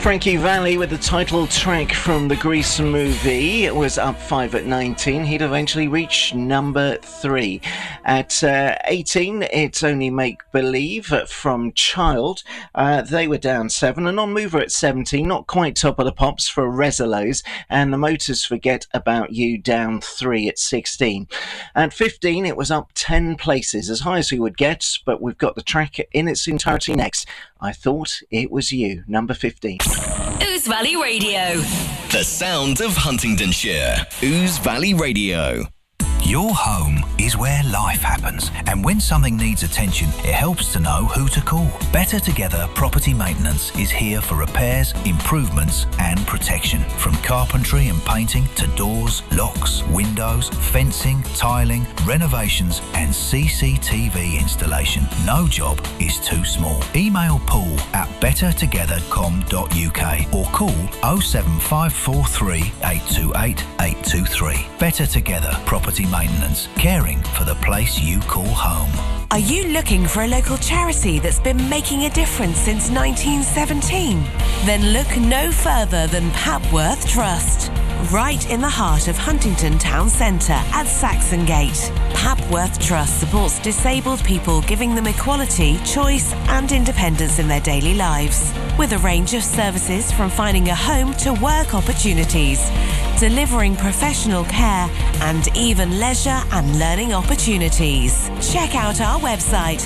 Frankie Valli with the title track from the Grease movie. It was up 5 at 19. He'd eventually reach number 3. At 18, it's Only Make Believe from Child. They were down 7. A non-mover at 17, not quite top of the pops for Resolos. And the Motors Forget About You down 3 at 16. At 15, it was up 10 places, as high as we would get, but we've got the track in its entirety next. I Thought It Was You, number 15. Ouse Valley Radio. The sound of Huntingdonshire. Ouse Valley Radio. Your home is where life happens, and when something needs attention, it helps to know who to call. Better Together Property Maintenance is here for repairs, improvements and protection. From carpentry and painting to doors, locks, windows, fencing, tiling, renovations and CCTV installation. No job is too small. Email Paul at bettertogether.com.uk or call 07543 828 823. Better Together Property Maintenance, caring for the place you call home. Are you looking for a local charity that's been making a difference since 1917? Then look no further than Papworth Trust. Right in the heart of Huntington Town Centre at Saxon Gate. Papworth Trust supports disabled people, giving them equality, choice and independence in their daily lives. With a range of services from finding a home to work opportunities, delivering professional care and even leisure and learning opportunities. Check out our website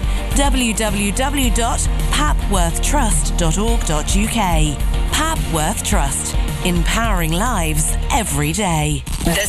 www.papworthtrust.org.uk. Papworth Trust, empowering lives every day.